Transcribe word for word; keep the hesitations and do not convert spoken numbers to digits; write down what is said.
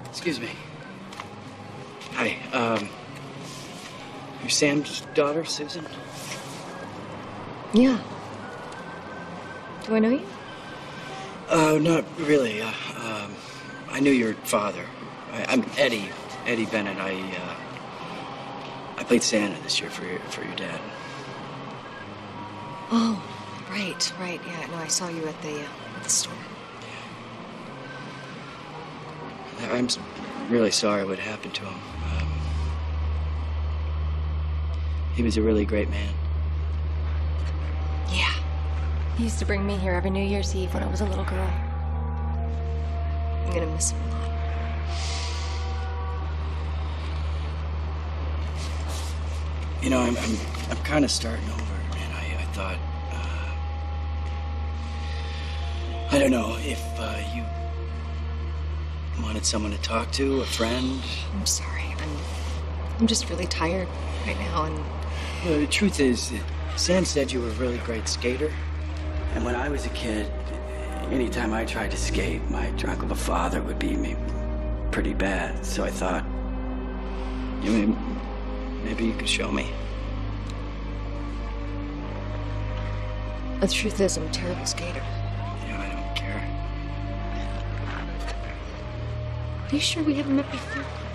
Excuse me. Hi, um... You're Sam's daughter, Susan? Yeah. Do I know you? Uh, not really. Uh, um, I knew your father. I, I'm Eddie. Eddie Bennett. I, uh... I played Santa this year for your, for your dad. Oh, right, right. Yeah, no, I saw you at the, uh, at the store. I'm s- really sorry what happened to him. Um, he was a really great man. Yeah. He used to bring me here every New Year's Eve when I was a little girl. I'm gonna miss him a lot. You know, I'm I'm, I'm kind of starting over, man. I, I thought, uh, I don't know if uh, you wanted someone to talk to, a friend. I'm sorry. I'm, I'm just really tired right now, and Well, the truth is, that Sam said you were a really great skater. And when I was a kid, anytime I tried to skate, my drunk of a father would beat me pretty bad. So I thought, you know, maybe you could show me. the truth is, I'm a terrible skater. Yeah, I don't care. Are you sure we haven't met before?